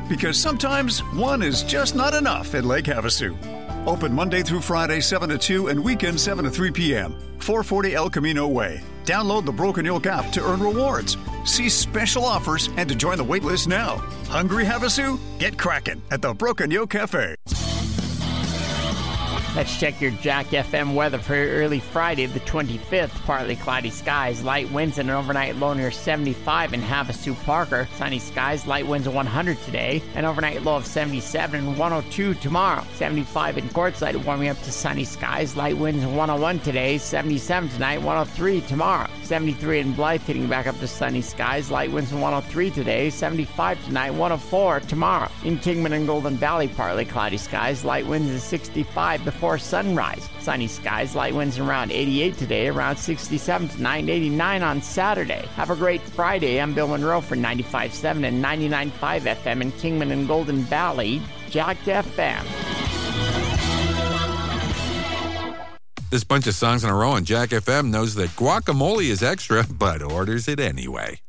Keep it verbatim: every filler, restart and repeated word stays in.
Because sometimes one is just not enough at Lake Havasu. Open Monday through Friday, seven to two, and weekends, seven to three p.m. four forty El Camino Way. Download the Broken Yoke app to earn rewards. See special offers and to join the waitlist now. Hungry, Havasu? Get cracking at the Broken Yoke Cafe. Let's check your Jack F M weather for early Friday, the twenty-fifth. Partly cloudy skies, light winds, and an overnight low near seventy-five in Havasu Parker. Sunny skies, light winds of one hundred today. An overnight low of seventy-seven and one oh two tomorrow. seventy-five in Quartzsite, warming up to sunny skies, light winds of one oh one today. seventy-seven tonight, one oh three tomorrow. seventy-three in Blythe, hitting back up to sunny skies, light winds of one oh three today. seventy-five tonight, one oh four tomorrow. In Kingman and Golden Valley, partly cloudy skies, light winds of sixty-five before sunrise. Sunny skies, light winds around eighty-eight today, around sixty-seven tonight, eighty-nine on Saturday. Have a great Friday. I'm Bill Monroe for ninety-five point seven and ninety-nine point five F M in Kingman and Golden Valley, Jack F M. This bunch of songs in a row on Jack F M knows that guacamole is extra, but orders it anyway.